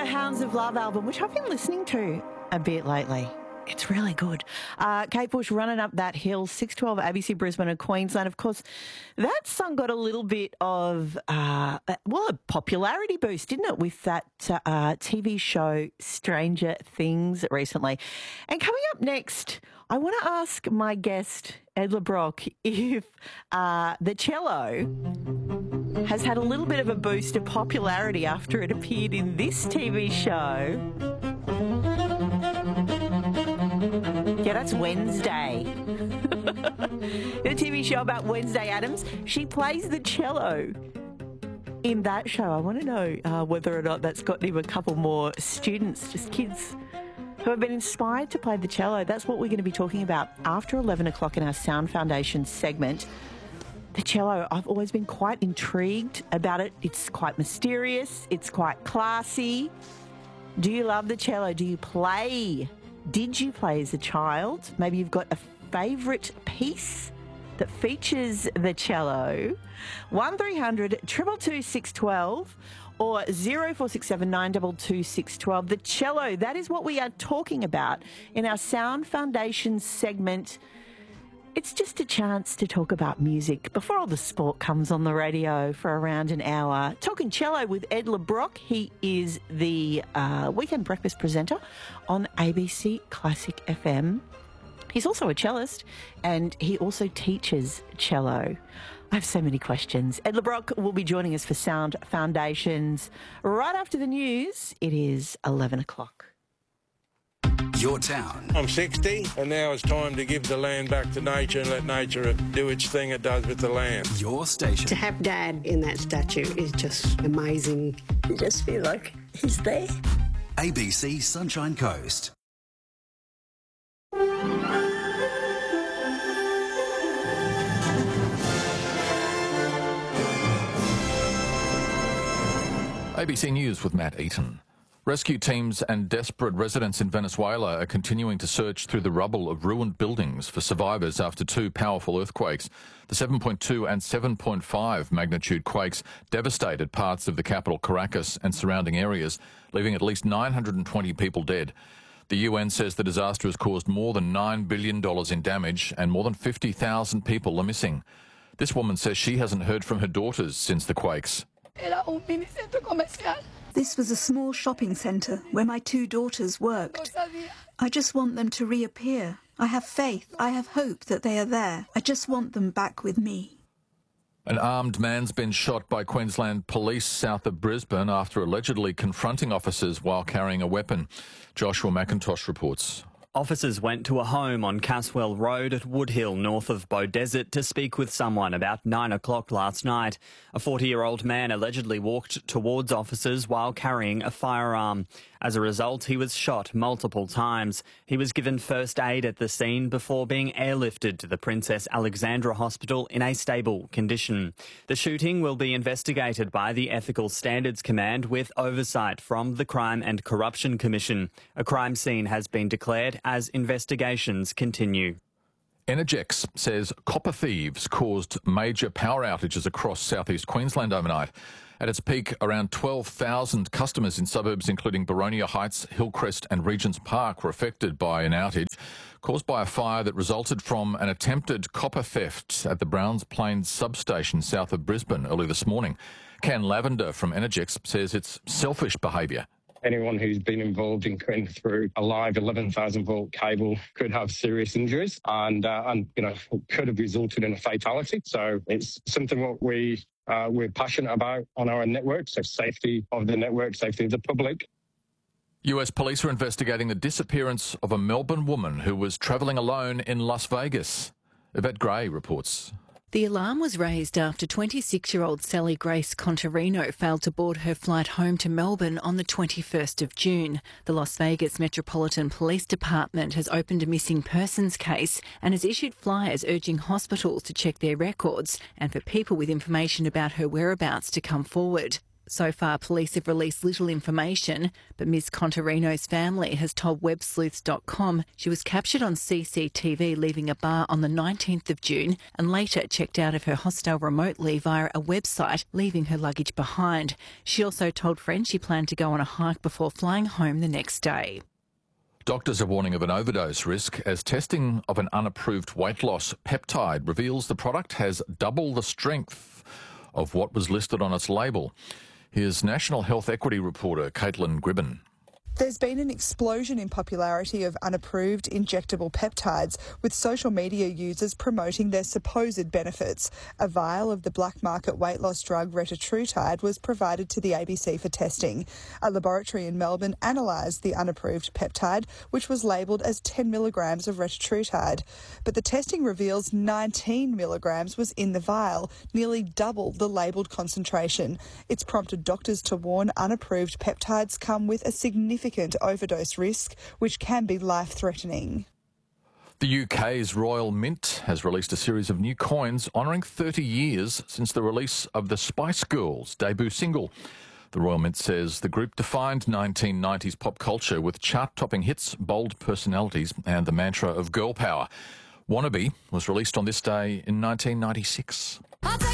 Hounds of Love album, which I've been listening to a bit lately. It's really good. Kate Bush, Running Up That Hill, 612 ABC Brisbane and Queensland. Of course, that song got a little bit of, a popularity boost, didn't it, with that TV show Stranger Things recently. And coming up next, I want to ask my guest, Ed LeBrock, if the cello has had a little bit of a boost of popularity after it appeared in this TV show. Yeah, that's Wednesday. The TV show about Wednesday Addams. She plays the cello in that show. I want to know whether or not that's gotten him a couple more students, just kids who have been inspired to play the cello. That's what we're going to be talking about after 11 o'clock in our Sound Foundation segment. The cello, I've always been quite intrigued about it. It's quite mysterious. It's quite classy. Do you love the cello? Do you play? Did you play as a child? Maybe you've got a favourite piece that features the cello. 1300 222 612 or 0467 922 612. The cello, that is what we are talking about in our Sound Foundation segment. It's just a chance to talk about music before all the sport comes on the radio for around an hour. Talking cello with Ed LeBrock. He is the weekend breakfast presenter on ABC Classic FM. He's also a cellist and he also teaches cello. I have so many questions. Ed LeBrock will be joining us for Sound Foundations right after the news. It is 11 o'clock. Your town. I'm 60 and now it's time to give the land back to nature and let nature do its thing it does with the land. Your station. To have Dad in that statue is just amazing. You just feel like he's there. ABC Sunshine Coast. ABC News with Matt Eaton. Rescue teams and desperate residents in Venezuela are continuing to search through the rubble of ruined buildings for survivors after two powerful earthquakes. The 7.2 and 7.5 magnitude quakes devastated parts of the capital Caracas and surrounding areas, leaving at least 920 people dead. The UN says the disaster has caused more than $9 billion in damage and more than 50,000 people are missing. This woman says she hasn't heard from her daughters since the quakes. This was a small shopping centre where my two daughters worked. I just want them to reappear. I have faith, I have hope that they are there. I just want them back with me. An armed man's been shot by Queensland police south of Brisbane after allegedly confronting officers while carrying a weapon. Joshua McIntosh reports. Officers went to a home on Caswell Road at Woodhill, north of Beaudesert, to speak with someone about 9 o'clock last night. A 40-year-old man allegedly walked towards officers while carrying a firearm. As a result, he was shot multiple times. He was given first aid at the scene before being airlifted to the Princess Alexandra Hospital in a stable condition. The shooting will be investigated by the Ethical Standards Command with oversight from the Crime and Corruption Commission. A crime scene has been declared as investigations continue. Energex says copper thieves caused major power outages across southeast Queensland overnight. At its peak, around 12,000 customers in suburbs including Boronia Heights, Hillcrest and Regents Park were affected by an outage caused by a fire that resulted from an attempted copper theft at the Browns Plains substation south of Brisbane early this morning. Ken Lavender from Energex says it's selfish behaviour. Anyone who's been involved in cutting through a live 11,000 volt cable could have serious injuries and could have resulted in a fatality. So it's something what we're passionate about on our network. So safety of the network, safety of the public. US police are investigating the disappearance of a Melbourne woman who was travelling alone in Las Vegas. Yvette Gray reports. The alarm was raised after 26-year-old Sally Grace Contarino failed to board her flight home to Melbourne on the 21st of June. The Las Vegas Metropolitan Police Department has opened a missing persons case and has issued flyers urging hospitals to check their records and for people with information about her whereabouts to come forward. So far, police have released little information, but Ms Contarino's family has told websleuths.com she was captured on CCTV leaving a bar on the 19th of June and later checked out of her hostel remotely via a website, leaving her luggage behind. She also told friends she planned to go on a hike before flying home the next day. Doctors are warning of an overdose risk as testing of an unapproved weight loss peptide reveals the product has double the strength of what was listed on its label. Here's National Health Equity reporter Caitlin Gribben. There's been an explosion in popularity of unapproved injectable peptides, with social media users promoting their supposed benefits. A vial of the black market weight loss drug retatrutide was provided to the ABC for testing. A laboratory in Melbourne analysed the unapproved peptide, which was labelled as 10 milligrams of retatrutide. But the testing reveals 19 milligrams was in the vial, nearly double the labelled concentration. It's prompted doctors to warn unapproved peptides come with a significant overdose risk, which can be life-threatening. The UK's Royal Mint has released a series of new coins honouring 30 years since the release of the Spice Girls' debut single. The Royal Mint says the group defined 1990s pop culture with chart-topping hits, bold personalities and the mantra of girl power. Wannabe was released on this day in 1996.